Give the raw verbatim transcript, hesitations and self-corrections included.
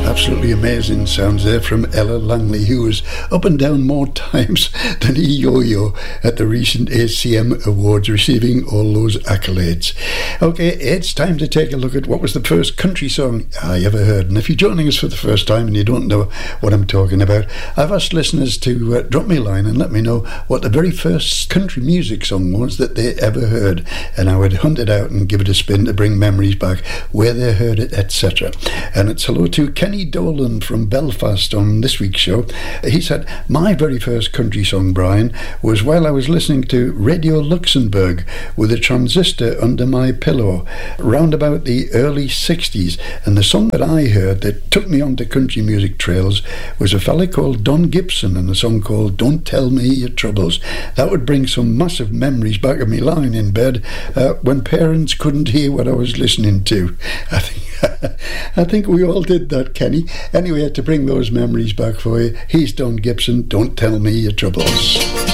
Absolutely amazing sounds there from Ella Langley, who was up and down more times than a yo-yo at the recent A C M Awards, receiving all those accolades. Okay, it's time to take a look at what was the first country song I ever heard. And if you're joining us for the first time and you don't know what I'm talking about, I've asked listeners to uh, drop me a line and let me know what the very first country music song was that they ever heard, and I would hunt it out and give it a spin to bring memories back, where they heard it, et cetera. And it's hello to Kenny Dolan from Belfast on this week's show. He said, my very first country song, Brian, was while I was listening to Radio Luxembourg with a transistor under my pillow round about the early sixties, and the song that I heard that took me onto country music trails was a fella called Don Gibson and a song called Don't Tell Me Your Troubles. That would bring some massive memories back of me lying in bed uh, when parents couldn't hear what I was listening to. I think I think we all did that, Kenny. Anyway, to bring those memories back for you, here's Don Gibson, Don't Tell Me Your Troubles.